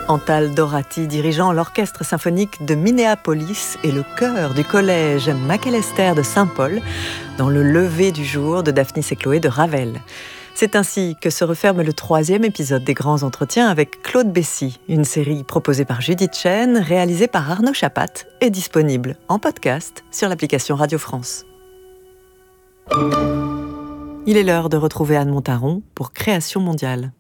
Antal Dorati dirigeant l'orchestre symphonique de Minneapolis et le chœur du collège Macalester de Saint-Paul dans le lever du jour de Daphnis et Chloé de Ravel. C'est ainsi que se referme le 3e épisode des Grands Entretiens avec Claude Bessy, une série proposée par Judith Chen, réalisée par Arnaud Chapat et disponible en podcast sur l'application Radio France. Il est l'heure de retrouver Anne Montaron pour Création mondiale.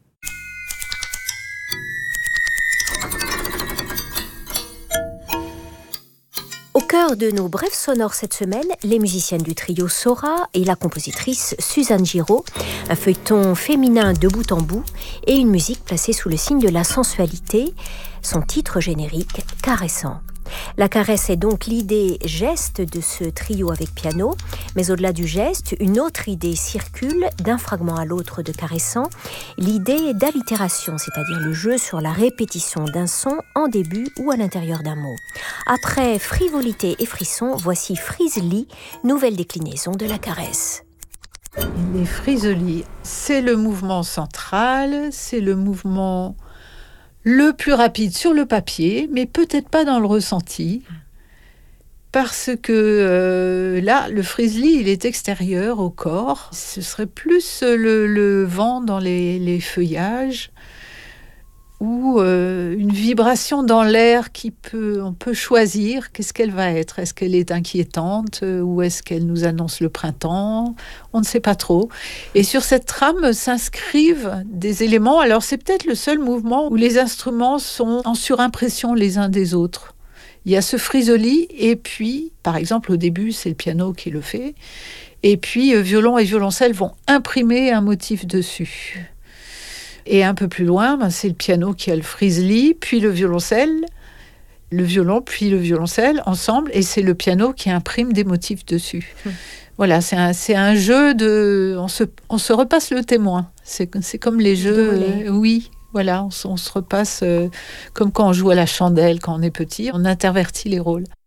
Au cœur de nos brèves sonores cette semaine, les musiciennes du trio Sora et la compositrice Suzanne Giraud, un feuilleton féminin de bout en bout et une musique placée sous le signe de la sensualité, son titre générique caressant. La caresse est donc l'idée geste de ce trio avec piano, mais au-delà du geste, une autre idée circule d'un fragment à l'autre de caressant, l'idée d'allitération, c'est-à-dire le jeu sur la répétition d'un son en début ou à l'intérieur d'un mot. Après frivolité et frisson, voici Frisely, nouvelle déclinaison de la caresse. Les Frisely, c'est le mouvement central, c'est le mouvement le plus rapide sur le papier, mais peut-être pas dans le ressenti, parce que là, le Frisely, il est extérieur au corps. Ce serait plus le vent dans les feuillages, ou une vibration dans l'air on peut choisir qu'est-ce qu'elle va être. Est-ce qu'elle est inquiétante ou est-ce qu'elle nous annonce le printemps ? On ne sait pas trop. Et sur cette trame s'inscrivent des éléments. Alors c'est peut-être le seul mouvement où les instruments sont en surimpression les uns des autres. Il y a ce Frisely et puis, par exemple, au début, c'est le piano qui le fait. Et puis, violon et violoncelle vont imprimer un motif dessus. Et un peu plus loin, c'est le piano qui a le Frisely, puis le violoncelle, le violon, puis le violoncelle ensemble, et c'est le piano qui imprime des motifs dessus. Voilà, c'est un jeu de... On se repasse le témoin. C'est comme les jeux... oui, voilà, on se repasse comme quand on joue à la chandelle, quand on est petit. On intervertit les rôles.